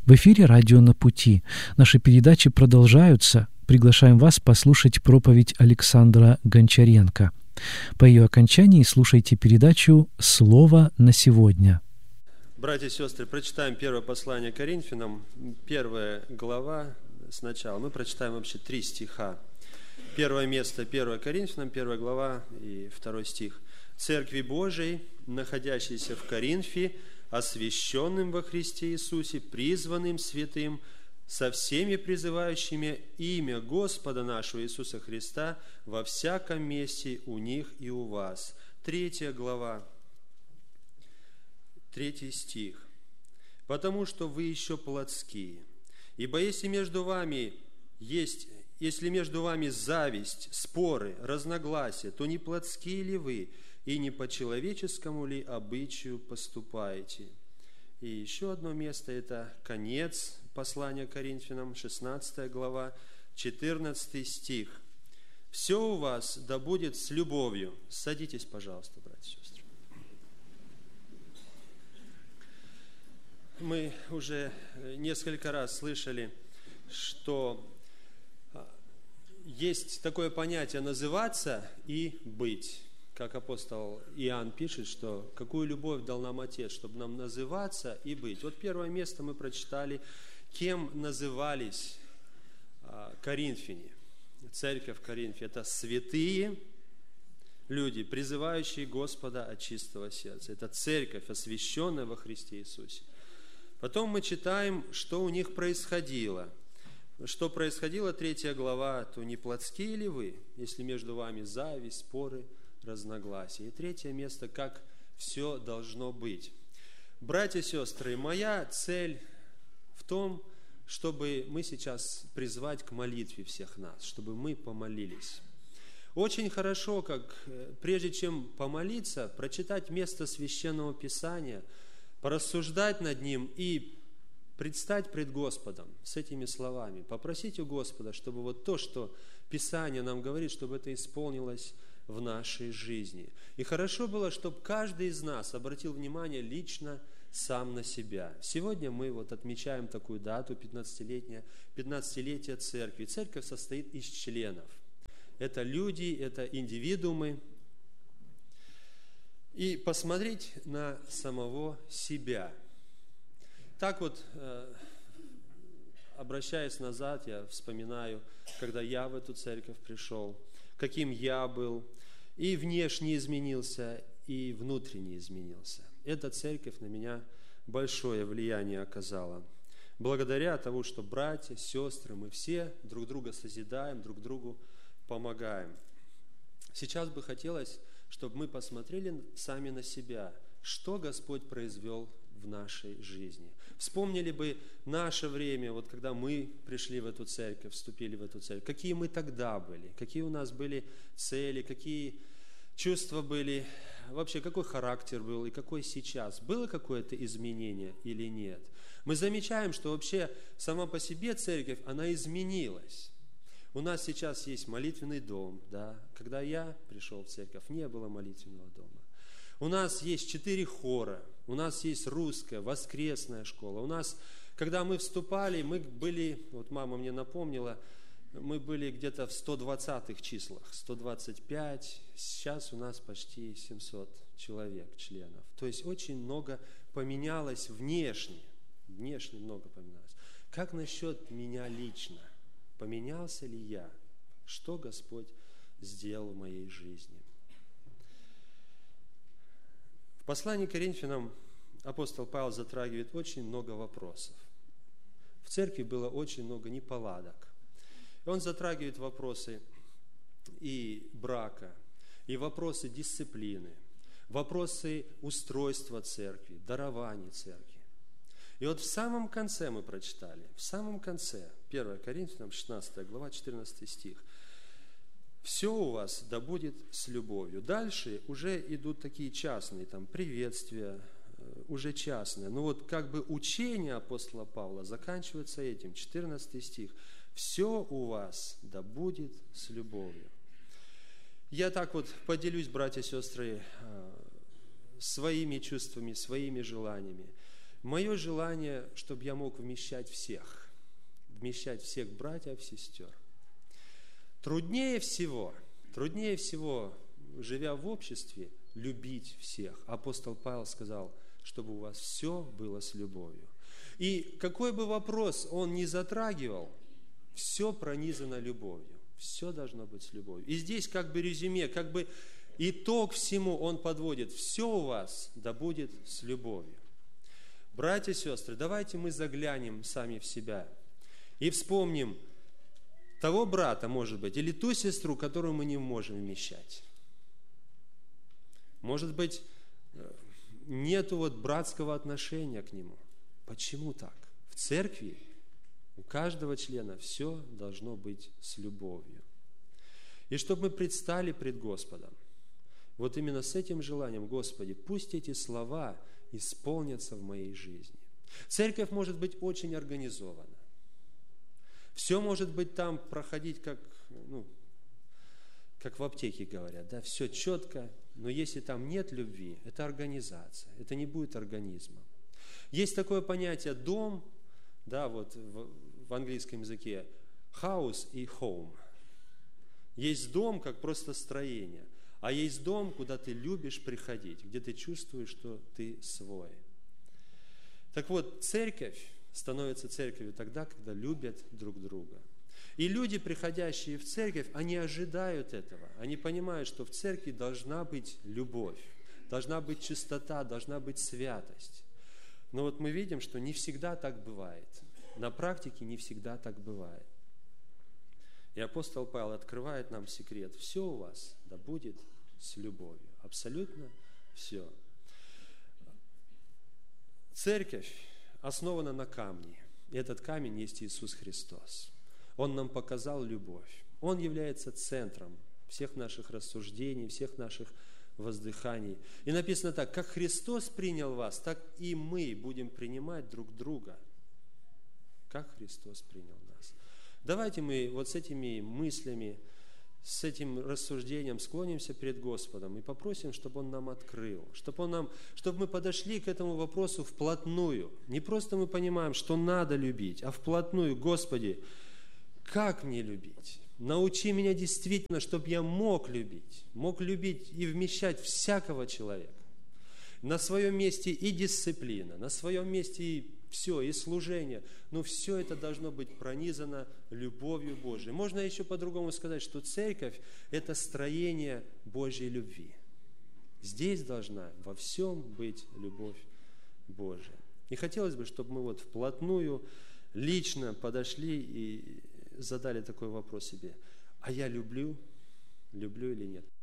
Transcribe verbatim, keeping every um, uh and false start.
В эфире «Радио на пути». Наши передачи продолжаются. Приглашаем вас послушать проповедь Александра Гончаренко. По ее окончании слушайте передачу «Слово на сегодня». Братья и сестры, прочитаем первое послание Коринфянам, первая глава сначала. Мы прочитаем вообще три стиха. Первое место, первое Коринфянам, первая глава и второй стих. «Церкви Божией, находящейся в Коринфе, освященным во Христе Иисусе, призванным святым, со всеми призывающими имя Господа нашего Иисуса Христа во всяком месте у них и у вас». Третья глава, третий стих. «Потому что вы еще плотские. Ибо если между вами есть, если между вами зависть, споры, разногласия, то не плотские ли вы, и не по человеческому ли обычаю поступаете?» И еще одно место – это конец послания Коринфянам, шестнадцатая глава, четырнадцатый стих. «Все у вас да будет с любовью». Садитесь, пожалуйста, братья и сестры. Мы уже несколько раз слышали, что есть такое понятие «называться» и «быть». Как апостол Иоанн пишет, что какую любовь дал нам Отец, чтобы нам называться и быть. Вот первое место мы прочитали, кем назывались коринфяне. Церковь в Коринфе – это святые люди, призывающие Господа от чистого сердца. Это церковь, освященная во Христе Иисусе. Потом мы читаем, что у них происходило. Что происходило, третья глава, то не плотские ли вы, если между вами зависть, споры, разногласия. И третье место, как все должно быть. Братья и сестры, моя цель в том, чтобы мы сейчас призвать к молитве всех нас, чтобы мы помолились. Очень хорошо, как прежде чем помолиться, прочитать место Священного Писания, порассуждать над ним и предстать пред Господом с этими словами. Попросить у Господа, чтобы вот то, что Писание нам говорит, чтобы это исполнилось в нашей жизни. И хорошо было, чтобы каждый из нас обратил внимание лично сам на себя. Сегодня мы вот отмечаем такую дату, пятнадцатилетие, пятнадцатилетие церкви. Церковь состоит из членов. Это люди, это индивидуумы. И посмотреть на самого себя. Так вот, обращаясь назад, я вспоминаю, когда я в эту церковь пришел, каким я был, и внешне изменился, и внутренне изменился. Эта церковь на меня большое влияние оказала. Благодаря тому, что братья, сестры, мы все друг друга созидаем, друг другу помогаем. Сейчас бы хотелось, чтобы мы посмотрели сами на себя, что Господь произвел в нашей жизни. Вспомнили бы наше время, вот когда мы пришли в эту церковь, вступили в эту церковь, какие мы тогда были, какие у нас были цели, какие чувства были, вообще какой характер был и какой сейчас. Было какое-то изменение или нет? Мы замечаем, что вообще сама по себе церковь, она изменилась. У нас сейчас есть молитвенный дом, да? Когда я пришел в церковь, не было молитвенного дома. У нас есть четыре хора, у нас есть русская, воскресная школа. У нас, когда мы вступали, мы были, вот мама мне напомнила, мы были где-то в сто двадцатых числах, сто двадцать пять, сейчас у нас почти семьсот человек, членов. То есть очень много поменялось внешне, внешне много поменялось. Как насчет меня лично? Поменялся ли я? Что Господь сделал в моей жизни? В послании к Коринфянам апостол Павел затрагивает очень много вопросов. В церкви было очень много неполадок. И он затрагивает вопросы и брака, и вопросы дисциплины, вопросы устройства церкви, дарований церкви. И вот в самом конце мы прочитали, в самом конце, первое Коринфянам, шестнадцатая глава, четырнадцатый стих. «Все у вас да будет с любовью». Дальше уже идут такие частные, там, приветствия, уже частные. Но вот как бы учение апостола Павла заканчивается этим, четырнадцатый стих. «Все у вас да будет с любовью». Я так вот поделюсь, братья и сестры, своими чувствами, своими желаниями. Мое желание, чтобы я мог вмещать всех, вмещать всех братьев, сестер. Труднее всего, труднее всего, живя в обществе, любить всех. Апостол Павел сказал, чтобы у вас все было с любовью. И какой бы вопрос он ни затрагивал, все пронизано любовью. Все должно быть с любовью. И здесь как бы резюме, как бы итог всему он подводит. Все у вас да будет с любовью. Братья и сестры, давайте мы заглянем сами в себя и вспомним того брата, может быть, или ту сестру, которую мы не можем вмещать. Может быть, нету вот братского отношения к нему. Почему так? В церкви у каждого члена все должно быть с любовью. И чтобы мы предстали пред Господом, вот именно с этим желанием, Господи, пусть эти слова исполнятся в моей жизни. Церковь может быть очень организована. Все может быть там проходить, как, ну, как в аптеке говорят, да, все четко, но если там нет любви, это организация, это не будет организмом. Есть такое понятие дом, да, вот в, в английском языке house и home. Есть дом, как просто строение, а есть дом, куда ты любишь приходить, где ты чувствуешь, что ты свой. Так вот, церковь становится церковью тогда, когда любят друг друга. И люди, приходящие в церковь, они ожидают этого. Они понимают, что в церкви должна быть любовь, должна быть чистота, должна быть святость. Но вот мы видим, что не всегда так бывает. На практике не всегда так бывает. И апостол Павел открывает нам секрет. Все у вас да будет с любовью. Абсолютно все. Церковь основана на камне. И этот камень есть Иисус Христос. Он нам показал любовь. Он является центром всех наших рассуждений, всех наших воздыханий. И написано так: как Христос принял вас, так и мы будем принимать друг друга. Как Христос принял нас. Давайте мы вот с этими мыслями, с этим рассуждением склонимся перед Господом и попросим, чтобы Он нам открыл, чтобы, Он нам, чтобы мы подошли к этому вопросу вплотную. Не просто мы понимаем, что надо любить, а вплотную: Господи, как мне любить? Научи меня действительно, чтобы я мог любить, мог любить и вмещать всякого человека. На своем месте и дисциплина, на своем месте и все, и служение. Но все это должно быть пронизано любовью Божией. Можно еще по-другому сказать, что церковь – это строение Божьей любви. Здесь должна во всем быть любовь Божия. И хотелось бы, чтобы мы вот вплотную, лично подошли и задали такой вопрос себе: а я люблю, люблю или нет?